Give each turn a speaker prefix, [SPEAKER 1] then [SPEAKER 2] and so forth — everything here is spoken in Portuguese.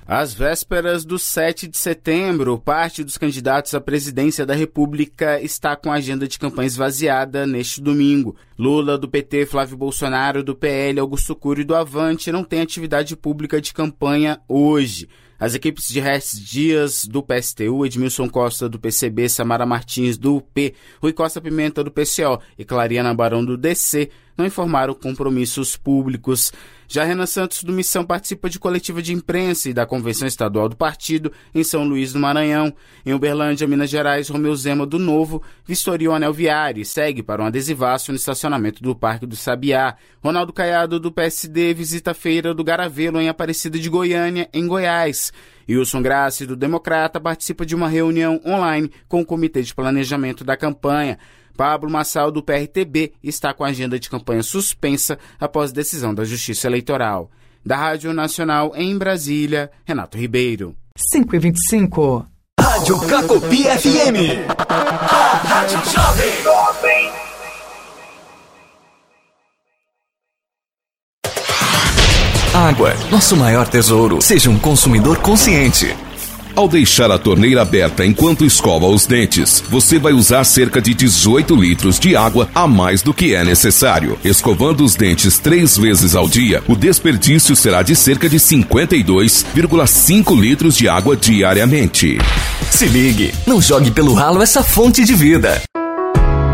[SPEAKER 1] Às vésperas do 7 de setembro, parte dos candidatos à presidência da República está com a agenda de campanha esvaziada neste domingo. Lula, do PT, Flávio Bolsonaro, do PL, Augusto Cury e do Avante não têm atividade pública de campanha hoje. As equipes de Rex Dias, do PSTU, Edmilson Costa, do PCB, Samara Martins, do UP, Rui Costa Pimenta, do PCO e Clariana Barão, do DC, não informaram compromissos públicos. Já Renan Santos, do Missão, participa de coletiva de imprensa e da convenção estadual do partido em São Luís do Maranhão. Em Uberlândia, Minas Gerais, Romeu Zema, do Novo, vistoria o anel viário e segue para um adesivaço no estacionamento do Parque do Sabiá. Ronaldo Caiado, do PSD, visita a Feira do Garavelo em Aparecida de Goiânia, em Goiás. Wilson Grassi, do Democrata, participa de uma reunião online com o Comitê de Planejamento da campanha. Pablo Massal, do PRTB, está com a agenda de campanha suspensa após decisão da Justiça Eleitoral. Da Rádio Nacional em Brasília, Renato Ribeiro.
[SPEAKER 2] 5h25.
[SPEAKER 3] Rádio Cacopi FM. A Rádio Jovem. Água, nosso maior tesouro. Seja um consumidor consciente.
[SPEAKER 4] Ao deixar a torneira aberta enquanto escova os dentes, você vai usar cerca de 18 litros de água a mais do que é necessário. Escovando os dentes 3 vezes ao dia, o desperdício será de cerca de 52,5 litros de água diariamente.
[SPEAKER 3] Se ligue, não jogue pelo ralo essa fonte de vida.